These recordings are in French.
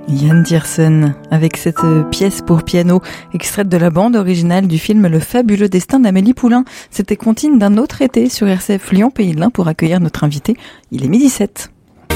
Yann Tiersen, avec cette pièce pour piano, extraite de la bande originale du film Le fabuleux destin d'Amélie Poulain. C'était comptine d'un autre été sur RCF Lyon Pays de l'Ain pour accueillir notre invité. Il est 12h07.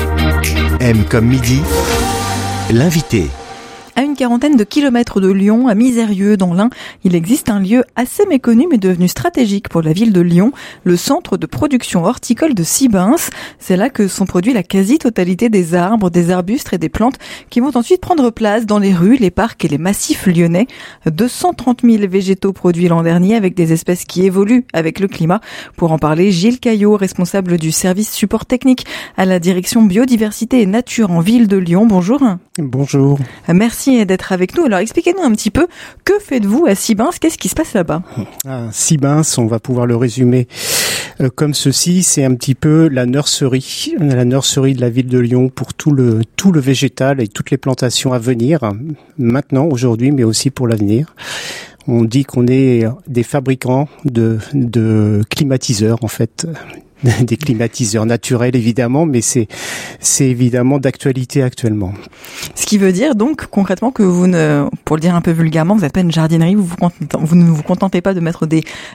M comme midi, l'invité. À une quarantaine de kilomètres de Lyon, à Misérieux, dans l'Ain, il existe un lieu assez méconnu mais devenu stratégique pour la ville de Lyon, le centre de production horticole de Sibins. C'est là que sont produits la quasi-totalité des arbres, des arbustes et des plantes qui vont ensuite prendre place dans les rues, les parcs et les massifs lyonnais. 230 000 végétaux produits l'an dernier avec des espèces qui évoluent avec le climat. Pour en parler, Gilles Caillot, responsable du service support technique à la direction biodiversité et nature en ville de Lyon. Bonjour. Bonjour. Merci d'être avec nous. Alors expliquez-nous un petit peu, que faites-vous à Sibins? Qu'est-ce qui se passe là-bas? Sibins, on va pouvoir le résumer comme ceci, c'est un petit peu la nurserie de la ville de Lyon pour tout le végétal et toutes les plantations à venir, maintenant, aujourd'hui, mais aussi pour l'avenir. On dit qu'on est des fabricants de climatiseurs, en fait. Des climatiseurs naturels, évidemment, mais c'est évidemment d'actualité actuellement. Ce qui veut dire donc concrètement que vous ne, pour le dire un peu vulgairement, vous n'êtes pas une jardinerie, vous ne vous contentez pas de mettre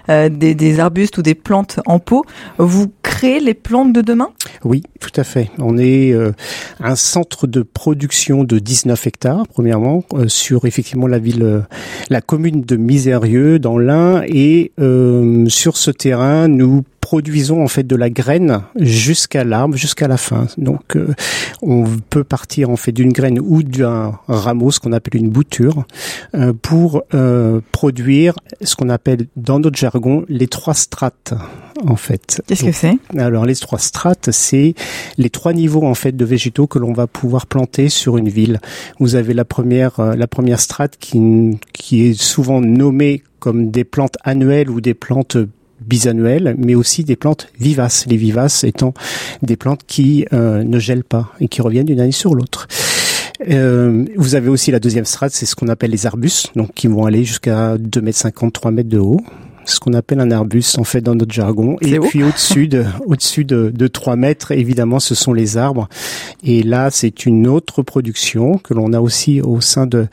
des arbustes ou des plantes en pot, vous créez les plantes de demain? Oui, tout à fait. On est un centre de production de 19 hectares, premièrement, sur effectivement la commune de Misérieux, dans l'Ain, et sur ce terrain, nous produisons en fait de la graine jusqu'à l'arbre, jusqu'à la fin. Donc on peut partir en fait d'une graine ou d'un rameau, ce qu'on appelle une bouture, pour produire ce qu'on appelle dans notre jargon les 3 strates en fait. Qu'est-ce que c'est? Alors les 3 strates, c'est les 3 niveaux en fait de végétaux que l'on va pouvoir planter sur une ville. Vous avez la première strate qui est souvent nommée comme des plantes annuelles ou des plantes bisannuelles, mais aussi des plantes vivaces. Les vivaces étant des plantes qui ne gèlent pas et qui reviennent d'une année sur l'autre. Vous avez aussi la deuxième strate, c'est ce qu'on appelle les arbustes, donc qui vont aller jusqu'à 2,50 m, 3 mètres de haut. Ce qu'on appelle un arbuste en fait dans notre jargon. Et puis au-dessus de 3 mètres, évidemment, ce sont les arbres. Et là, c'est une autre production que l'on a aussi au sein de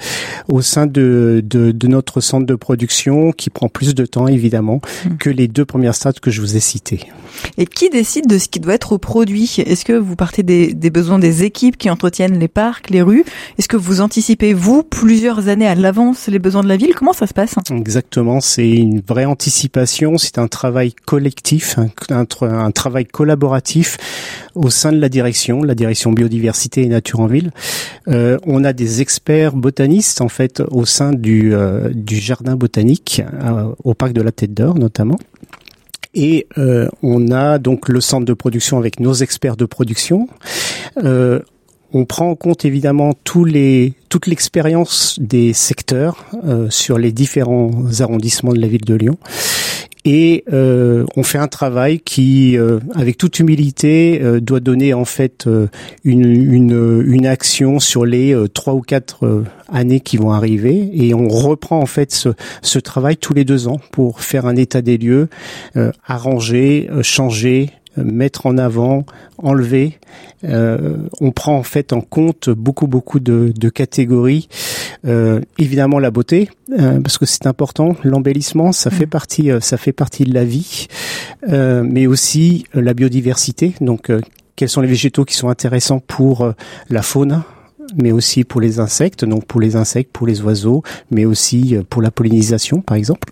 notre centre de production, qui prend plus de temps évidemment que les 2 premières strates que je vous ai citées. Et qui décide de ce qui doit être produit? Est-ce que vous partez des besoins des équipes qui entretiennent les parcs, les rues? Est-ce que vous anticipez, vous, plusieurs années à l'avance, les besoins de la ville? Comment ça se passe? Exactement, c'est une vraie anticipation, c'est un travail collectif, un travail collaboratif au sein de la direction biodiversité et nature en ville. On a des experts botanistes en fait au sein du jardin botanique au parc de la Tête d'Or notamment. Et on a donc le centre de production avec nos experts de production. On prend en compte évidemment toute l'expérience des secteurs sur les différents arrondissements de la ville de Lyon. Et on fait un travail qui, avec toute humilité, doit donner en fait une action sur les 3 ou 4 années qui vont arriver. Et on reprend en fait ce travail tous les 2 ans pour faire un état des lieux, arranger, changer, mettre en avant, enlever. On prend en fait en compte beaucoup de catégories. Évidemment la beauté, parce que c'est important. L'embellissement, ça fait partie de la vie, mais aussi la biodiversité. Donc, quels sont les végétaux qui sont intéressants pour la faune, mais aussi pour les insectes. Donc pour les insectes, pour les oiseaux, mais aussi pour la pollinisation, par exemple.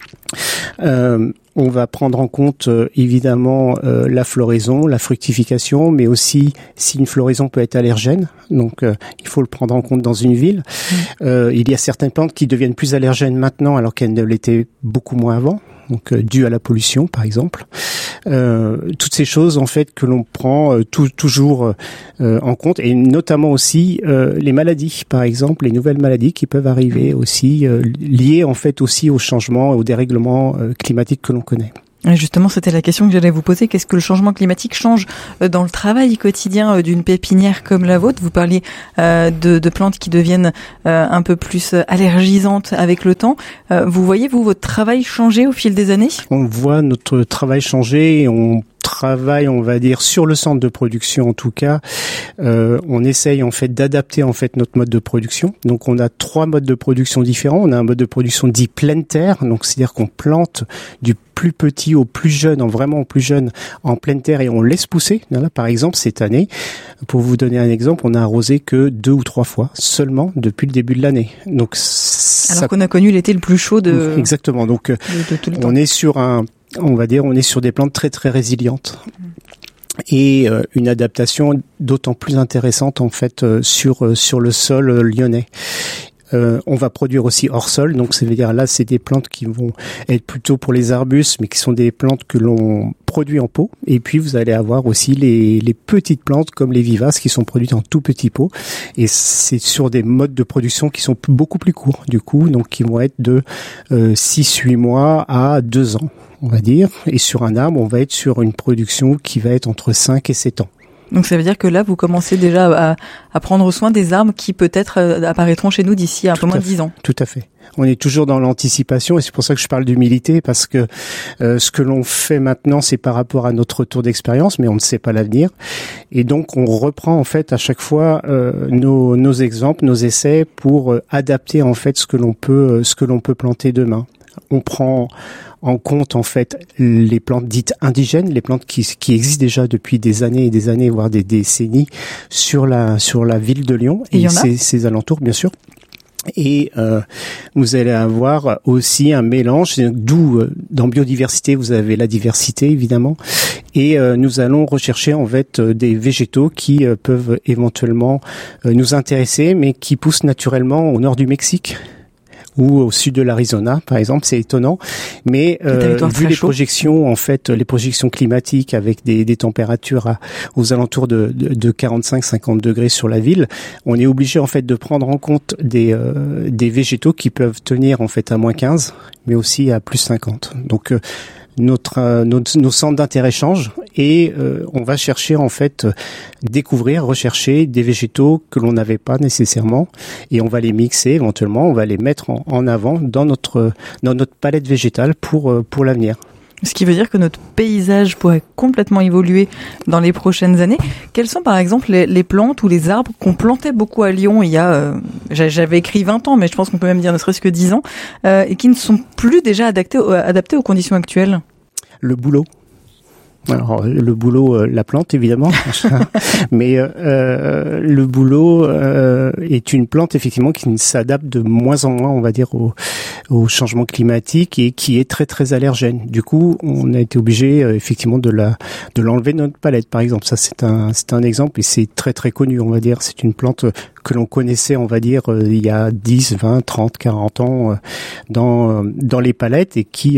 On va prendre en compte évidemment la floraison, la fructification, mais aussi si une floraison peut être allergène. Donc il faut le prendre en compte dans une ville. Il y a certaines plantes qui deviennent plus allergènes maintenant alors qu'elles ne l'étaient beaucoup moins avant. Donc dû à la pollution par exemple. Toutes ces choses en fait que l'on prend toujours en compte, et notamment aussi les maladies par exemple, les nouvelles maladies qui peuvent arriver aussi liées en fait aussi au changement, au dérèglement climatique que l'on connaît. Justement, c'était la question que j'allais vous poser. Qu'est-ce que le changement climatique change dans le travail quotidien d'une pépinière comme la vôtre? Vous parliez de plantes qui deviennent un peu plus allergisantes avec le temps. Vous voyez, vous, votre travail changer au fil des années? On voit notre travail changer et on travaille, on va dire, sur le centre de production en tout cas, on essaye en fait d'adapter en fait notre mode de production. Donc on a 3 modes de production différents. On a un mode de production dit pleine terre, donc c'est-à-dire qu'on plante du plus petit au plus jeune, vraiment au plus jeune, en pleine terre et on laisse pousser. Là, par exemple, cette année, pour vous donner un exemple, on a arrosé que 2 ou 3 fois seulement depuis le début de l'année. Donc alors qu'on a connu l'été le plus chaud de exactement. Donc de tout le temps. on est sur on est sur des plantes très très résilientes. Et une adaptation d'autant plus intéressante en fait sur le sol lyonnais. On va produire aussi hors sol, donc ça veut dire là c'est des plantes qui vont être plutôt pour les arbustes, mais qui sont des plantes que l'on produit en pot. Et puis vous allez avoir aussi les petites plantes comme les vivaces qui sont produites en tout petits pots. Et c'est sur des modes de production qui sont beaucoup plus courts du coup, donc qui vont être de 6-8 mois à 2 ans, on va dire. Et sur un arbre, on va être sur une production qui va être entre 5 et 7 ans. Donc ça veut dire que là, vous commencez déjà à prendre soin des arbres qui peut-être apparaîtront chez nous d'ici un peu moins de 10 ans. Tout à fait. On est toujours dans l'anticipation et c'est pour ça que je parle d'humilité parce que ce que l'on fait maintenant, c'est par rapport à notre retour d'expérience, mais on ne sait pas l'avenir. Et donc on reprend en fait à chaque fois nos exemples, nos essais pour adapter en fait ce que l'on peut planter demain. On prend en compte en fait les plantes dites indigènes, les plantes qui existent déjà depuis des années et des années, voire des décennies sur la ville de Lyon et ses alentours bien sûr. Et vous allez avoir aussi un mélange, d'où dans biodiversité vous avez la diversité évidemment, et nous allons rechercher en fait des végétaux qui peuvent éventuellement nous intéresser, mais qui poussent naturellement au nord du Mexique ou au sud de l'Arizona, par exemple, c'est étonnant. Mais vu les projections, en fait, les projections climatiques avec des températures aux alentours de 45-50 degrés sur la ville, on est obligé en fait de prendre en compte des végétaux qui peuvent tenir en fait à moins 15, mais aussi à plus 50. Donc nos centres d'intérêt changent et on va chercher en fait rechercher des végétaux que l'on n'avait pas nécessairement et on va les mixer éventuellement, on va les mettre en avant dans notre palette végétale pour l'avenir. Ce qui veut dire que notre paysage pourrait complètement évoluer dans les prochaines années. Quelles sont par exemple les plantes ou les arbres qu'on plantait beaucoup à Lyon il y a, j'avais écrit 20 ans, mais je pense qu'on peut même dire ne serait-ce que 10 ans, et qui ne sont plus déjà adaptés aux conditions actuelles? Le bouleau. Alors le bouleau, la plante évidemment, mais le bouleau est une plante effectivement qui s'adapte de moins en moins, on va dire, au changement climatique et qui est très très allergène. Du coup, on a été obligé effectivement de l'enlever de notre palette. Par exemple, ça c'est un exemple et c'est très très connu, on va dire. C'est une plante que l'on connaissait, on va dire, il y a 10, 20, 30, 40 ans dans les palettes et qui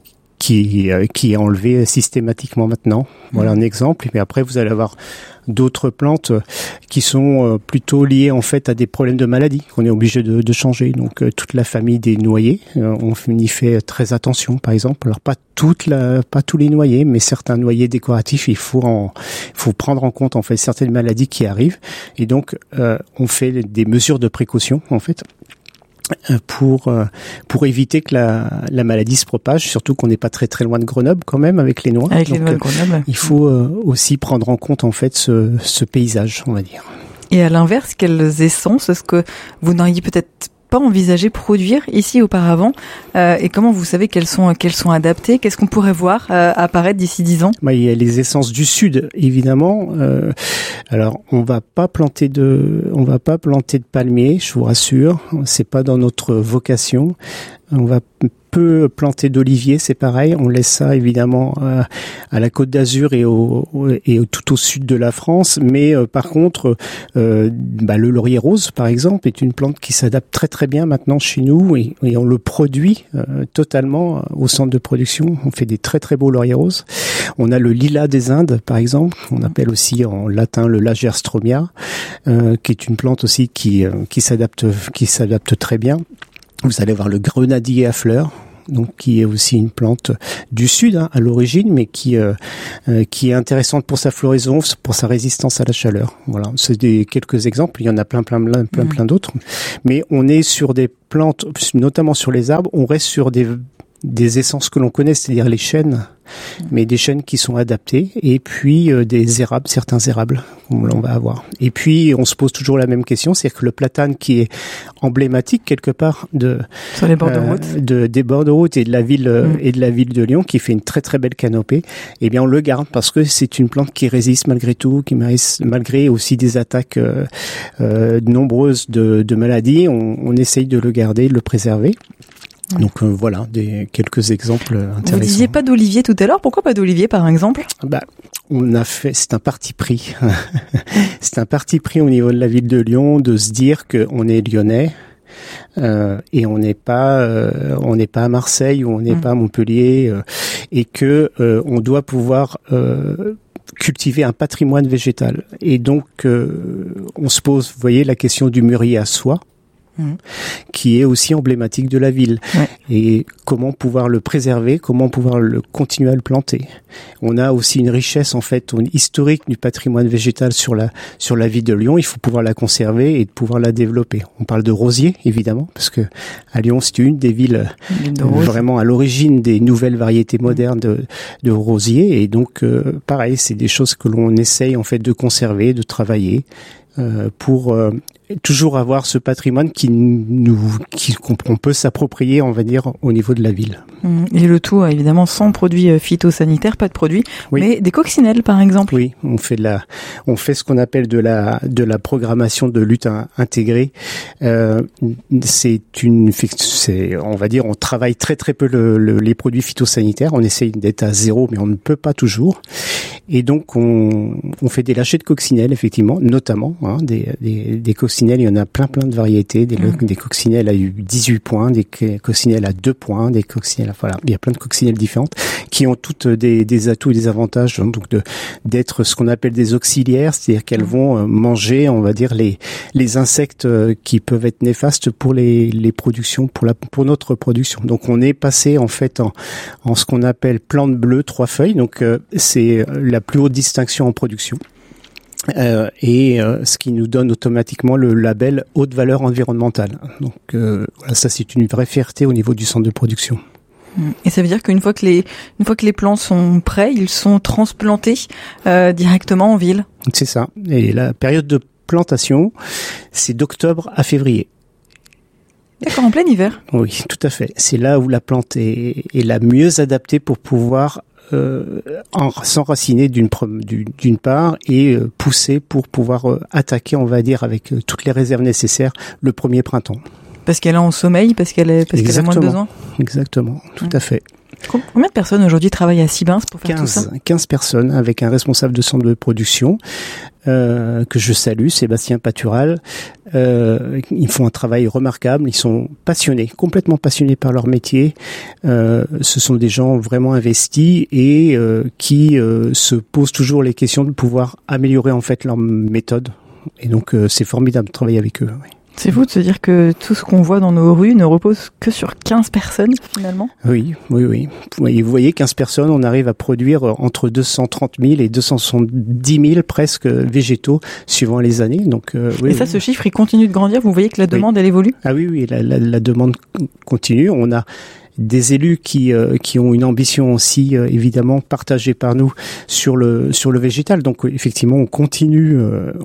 est enlevé systématiquement maintenant. Voilà un exemple. Mais après, vous allez avoir d'autres plantes qui sont plutôt liées en fait à des problèmes de maladie qu'on est obligé de changer. Donc toute la famille des noyers, on y fait très attention. Par exemple, alors pas tous les noyers, mais certains noyers décoratifs, il faut prendre en compte en fait certaines maladies qui arrivent. Et donc on fait des mesures de précaution en fait. Pour éviter que la maladie se propage, surtout qu'on n'est pas très très loin de Grenoble quand même avec les noix. Avec les noix de Grenoble. Il faut aussi prendre en compte en fait ce paysage, on va dire. Et à l'inverse, quelles essences est-ce que vous n'auriez peut-être pas envisagé produire ici auparavant, et comment vous savez qu'elles sont adaptées? Qu'est-ce qu'on pourrait voir apparaître d'ici 10 ans? Il y a les essences du sud, évidemment. Alors, on va pas planter de palmiers, je vous rassure. C'est pas dans notre vocation. On va peu planter d'oliviers, c'est pareil. On laisse ça évidemment à la Côte d'Azur et tout au sud de la France. Mais par contre, le laurier rose, par exemple, est une plante qui s'adapte très très bien maintenant chez nous et on le produit totalement au centre de production. On fait des très très beaux lauriers roses. On a le lilas des Indes, par exemple. On appelle aussi en latin le lagerstromia, qui est une plante aussi qui s'adapte très bien. Vous allez voir le grenadier à fleurs, donc qui est aussi une plante du sud à l'origine, mais qui est intéressante pour sa floraison, pour sa résistance à la chaleur. Voilà, c'est quelques exemples. Il y en a plein d'autres. Mais on est sur des plantes, notamment sur les arbres. On reste sur des des essences que l'on connaît, c'est-à-dire les chênes, mais des chênes qui sont adaptés, et puis des érables, certains érables, comme l'on va avoir. Et puis on se pose toujours la même question, c'est-à-dire que le platane qui est emblématique quelque part sur les bords de route, des bords de route et de la ville de Lyon, qui fait une très très belle canopée, eh bien on le garde parce que c'est une plante qui résiste malgré tout, malgré aussi des attaques nombreuses de maladies. On essaye de le garder, de le préserver. Donc voilà, quelques exemples intéressants. Vous disiez pas d'olivier tout à l'heure, pourquoi pas d'olivier par exemple ? C'est un parti pris. C'est un parti pris au niveau de la ville de Lyon de se dire qu'on est lyonnais. Et on n'est pas à Marseille ou on n'est pas à Montpellier, et que on doit pouvoir cultiver un patrimoine végétal. Et donc on se pose, vous voyez, la question du mûrier à soie, qui est aussi emblématique de la ville. Ouais. Et comment pouvoir le préserver, comment pouvoir le continuer à le planter. On a aussi une richesse en fait historique du patrimoine végétal sur la ville de Lyon. Il faut pouvoir la conserver et pouvoir la développer. On parle de rosiers évidemment, parce que à Lyon c'est une des villes vraiment à l'origine des nouvelles variétés modernes de rosiers. Et donc pareil, c'est des choses que l'on essaye en fait de conserver, de travailler pour toujours avoir ce patrimoine qu'on peut s'approprier, on va dire, au niveau de la ville. Et le tout, évidemment, sans produits phytosanitaires, pas de produits, mais des coccinelles, par exemple. Oui, on fait ce qu'on appelle de la programmation de lutte intégrée. On va dire, on travaille très très peu les produits phytosanitaires. On essaye d'être à zéro, mais on ne peut pas toujours. Et donc, on fait des lâchers de coccinelles, effectivement, notamment, des coccinelles, il y en a plein de variétés, des coccinelles à 18 points, des coccinelles à 2 points, des coccinelles, voilà, il y a plein de coccinelles différentes qui ont toutes des atouts et des avantages, donc d'être ce qu'on appelle des auxiliaires, c'est-à-dire qu'elles vont manger, on va dire, les insectes qui peuvent être néfastes pour les productions, pour notre production. Donc on est passé en fait en ce qu'on appelle plante bleue 3 feuilles, donc c'est la plus haute distinction en production. Ce qui nous donne automatiquement le label haute valeur environnementale. Donc voilà, ça c'est une vraie fierté au niveau du centre de production. Et ça veut dire qu'une fois que les plants sont prêts, ils sont transplantés directement en ville. C'est ça. Et la période de plantation, c'est d'octobre à février. D'accord, en plein hiver. Oui, tout à fait. C'est là où la plante est la mieux adaptée pour pouvoir s'enraciner d'une part et pousser pour pouvoir attaquer, on va dire, avec toutes les réserves nécessaires, le premier printemps. Parce qu'elle est en sommeil, parce qu'elle a moins de besoin. Exactement, tout à fait. Combien de personnes aujourd'hui travaillent à Sibins pour faire tout ça ? 15 personnes, avec un responsable de centre de production que je salue, Sébastien Patural. Ils font un travail remarquable, ils sont passionnés, complètement passionnés par leur métier. Ce sont des gens vraiment investis et qui se posent toujours les questions de pouvoir améliorer en fait leur méthode. Et donc c'est formidable de travailler avec eux. Oui. C'est fou de se dire que tout ce qu'on voit dans nos rues ne repose que sur 15 personnes, finalement. Oui. Vous voyez, 15 personnes, on arrive à produire entre 230 000 et 270 000 presque végétaux, suivant les années. Donc, et ça, ce chiffre, il continue de grandir. Vous voyez que la demande, elle évolue ? Ah oui, la demande continue. On a des élus qui ont une ambition aussi évidemment partagée par nous sur le végétal. Donc effectivement on continue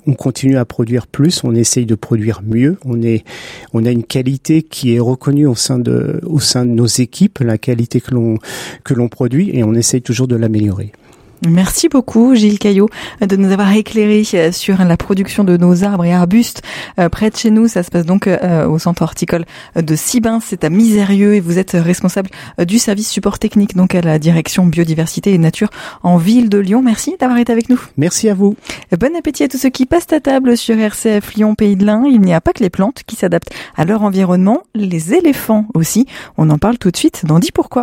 à produire plus, on essaye de produire mieux. On a une qualité qui est reconnue au sein de nos équipes, la qualité que l'on produit, et on essaye toujours de l'améliorer. Merci beaucoup Gilles Caillot de nous avoir éclairé sur la production de nos arbres et arbustes près de chez nous. Ça se passe donc au centre horticole de Sibins, c'est à Misérieux, et vous êtes responsable du service support technique donc à la direction biodiversité et nature en ville de Lyon. Merci d'avoir été avec nous. Merci à vous. Bon appétit à tous ceux qui passent à table sur RCF Lyon Pays de l'Ain. Il n'y a pas que les plantes qui s'adaptent à leur environnement, les éléphants aussi. On en parle tout de suite dans Dis pourquoi.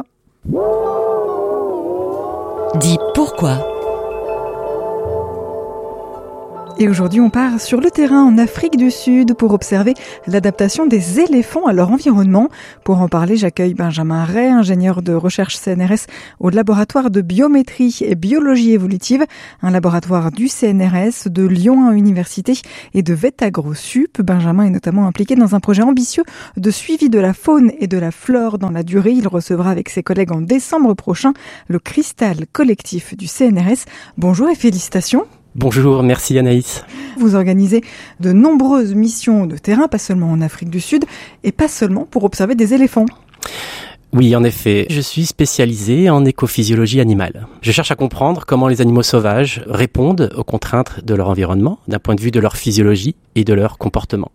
Dis pourquoi. Et aujourd'hui, on part sur le terrain en Afrique du Sud pour observer l'adaptation des éléphants à leur environnement. Pour en parler, j'accueille Benjamin Ray, ingénieur de recherche CNRS au laboratoire de biométrie et biologie évolutive, un laboratoire du CNRS, de Lyon Université et de VetAgroSup. Benjamin est notamment impliqué dans un projet ambitieux de suivi de la faune et de la flore dans la durée. Il recevra avec ses collègues en décembre prochain le Cristal collectif du CNRS. Bonjour et félicitations. Bonjour, merci Anaïs. Vous organisez de nombreuses missions de terrain, pas seulement en Afrique du Sud, et pas seulement pour observer des éléphants. Oui, en effet, je suis spécialisé en écophysiologie animale. Je cherche à comprendre comment les animaux sauvages répondent aux contraintes de leur environnement, d'un point de vue de leur physiologie et de leur comportement.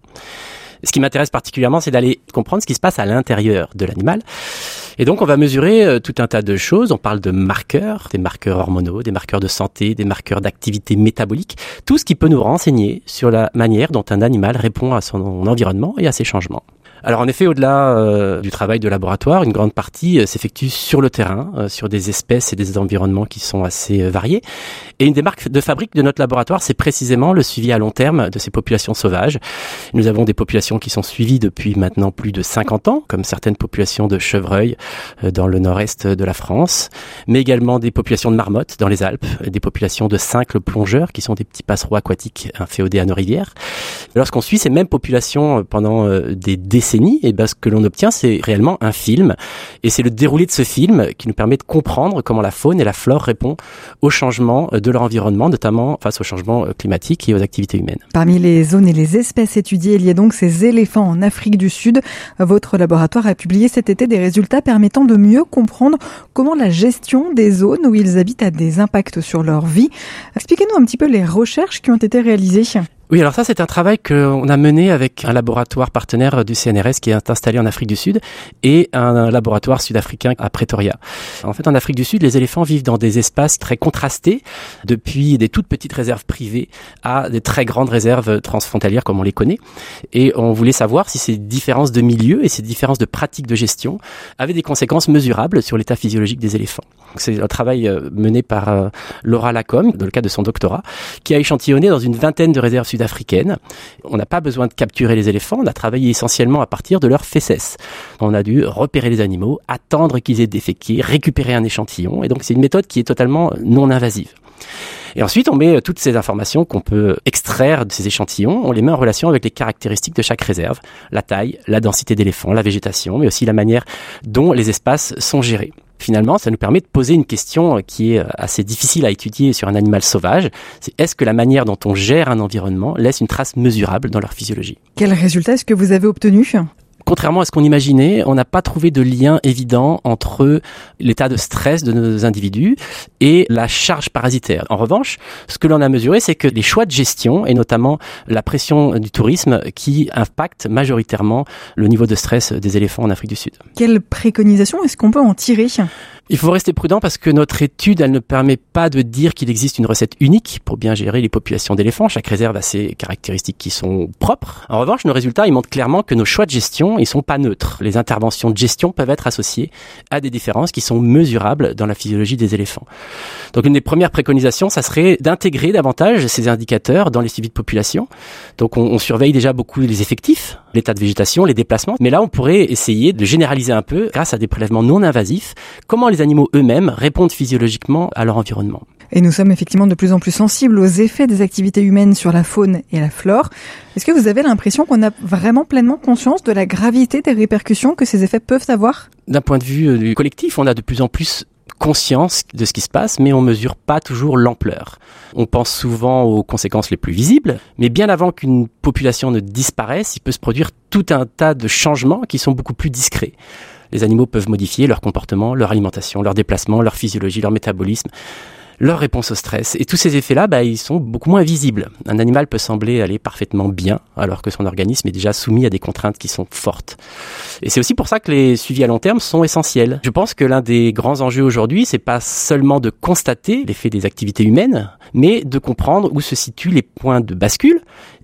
Ce qui m'intéresse particulièrement, c'est d'aller comprendre ce qui se passe à l'intérieur de l'animal. Et donc, on va mesurer tout un tas de choses. On parle de marqueurs, des marqueurs hormonaux, des marqueurs de santé, des marqueurs d'activité métabolique. Tout ce qui peut nous renseigner sur la manière dont un animal répond à son environnement et à ses changements. Alors en effet, au-delà du travail de laboratoire, une grande partie s'effectue sur le terrain, sur des espèces et des environnements qui sont assez variés. Et une des marques de fabrique de notre laboratoire, c'est précisément le suivi à long terme de ces populations sauvages. Nous avons des populations qui sont suivies depuis maintenant plus de 50 ans, comme certaines populations de chevreuils dans le nord-est de la France, mais également des populations de marmottes dans les Alpes, des populations de cincles plongeurs, qui sont des petits passereaux aquatiques inféodés à nos rivières. Lorsqu'on suit ces mêmes populations pendant des décennies, et ce que l'on obtient, c'est réellement un film. Et c'est le déroulé de ce film qui nous permet de comprendre comment la faune et la flore répondent aux changements de leur environnement, notamment face aux changements climatiques et aux activités humaines. Parmi les zones et les espèces étudiées, il y a donc ces éléphants en Afrique du Sud. Votre laboratoire a publié cet été des résultats permettant de mieux comprendre comment la gestion des zones où ils habitent a des impacts sur leur vie. Expliquez-nous un petit peu les recherches qui ont été réalisées. Oui, alors ça, c'est un travail qu'on a mené avec un laboratoire partenaire du CNRS qui est installé en Afrique du Sud et un laboratoire sud-africain à Pretoria. En fait, en Afrique du Sud, les éléphants vivent dans des espaces très contrastés, depuis des toutes petites réserves privées à des très grandes réserves transfrontalières comme on les connaît. Et on voulait savoir si ces différences de milieu et ces différences de pratiques de gestion avaient des conséquences mesurables sur l'état physiologique des éléphants. C'est un travail mené par Laura Lacombe, dans le cadre de son doctorat, qui a échantillonné dans une vingtaine de réserves sud-africaines. On n'a pas besoin de capturer les éléphants, on a travaillé essentiellement à partir de leurs fesses. On a dû repérer les animaux, attendre qu'ils aient déféqué, récupérer un échantillon, et donc c'est une méthode qui est totalement non invasive. Et ensuite, on met toutes ces informations qu'on peut extraire de ces échantillons, on les met en relation avec les caractéristiques de chaque réserve, la taille, la densité d'éléphants, la végétation, mais aussi la manière dont les espaces sont gérés. Finalement, ça nous permet de poser une question qui est assez difficile à étudier sur un animal sauvage. C'est est-ce que la manière dont on gère un environnement laisse une trace mesurable dans leur physiologie ? Quel résultat est-ce que vous avez obtenu ? Contrairement à ce qu'on imaginait, on n'a pas trouvé de lien évident entre l'état de stress de nos individus et la charge parasitaire. En revanche, ce que l'on a mesuré, c'est que les choix de gestion, et notamment la pression du tourisme, qui impactent majoritairement le niveau de stress des éléphants en Afrique du Sud. Quelle préconisation est-ce qu'on peut en tirer ? Il faut rester prudent parce que notre étude, elle ne permet pas de dire qu'il existe une recette unique pour bien gérer les populations d'éléphants. Chaque réserve a ses caractéristiques qui sont propres. En revanche, nos résultats, ils montrent clairement que nos choix de gestion, ils sont pas neutres. Les interventions de gestion peuvent être associées à des différences qui sont mesurables dans la physiologie des éléphants. Donc, une des premières préconisations, ça serait d'intégrer davantage ces indicateurs dans les suivis de population. Donc, on surveille déjà beaucoup les effectifs, l'état de végétation, les déplacements. Mais là, on pourrait essayer de généraliser un peu, grâce à des prélèvements non invasifs, comment les animaux eux-mêmes répondent physiologiquement à leur environnement. Et nous sommes effectivement de plus en plus sensibles aux effets des activités humaines sur la faune et la flore. Est-ce que vous avez l'impression qu'on a vraiment pleinement conscience de la gravité des répercussions que ces effets peuvent avoir ? D'un point de vue collectif, on a de plus en plus conscience de ce qui se passe, mais on mesure pas toujours l'ampleur. On pense souvent aux conséquences les plus visibles, mais bien avant qu'une population ne disparaisse, il peut se produire tout un tas de changements qui sont beaucoup plus discrets. Les animaux peuvent modifier leur comportement, leur alimentation, leur déplacement, leur physiologie, leur métabolisme, leur réponse au stress. Et tous ces effets-là, ils sont beaucoup moins visibles. Un animal peut sembler aller parfaitement bien, alors que son organisme est déjà soumis à des contraintes qui sont fortes. Et c'est aussi pour ça que les suivis à long terme sont essentiels. Je pense que l'un des grands enjeux aujourd'hui, c'est pas seulement de constater l'effet des activités humaines, mais de comprendre où se situent les points de bascule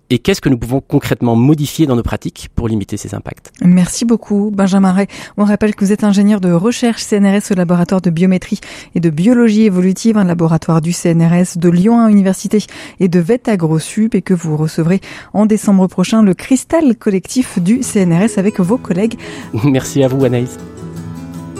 et qu'est-ce que nous pouvons concrètement modifier dans nos pratiques pour limiter ces impacts. Merci beaucoup, Benjamin Ray. On rappelle que vous êtes ingénieur de recherche CNRS au laboratoire de biométrie et de biologie évolutive, un laboratoire du CNRS de Lyon 1 Université et de VET AgroSup, et que vous recevrez en décembre prochain le Cristal collectif du CNRS avec vos collègues. Merci à vous, Anaïs.